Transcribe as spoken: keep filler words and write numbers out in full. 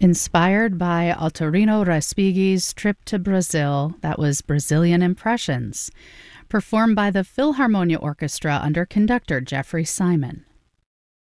Inspired by Autorino Respighi's trip to Brazil, that was Brazilian Impressions, performed by the Philharmonia Orchestra under conductor Jeffrey Simon.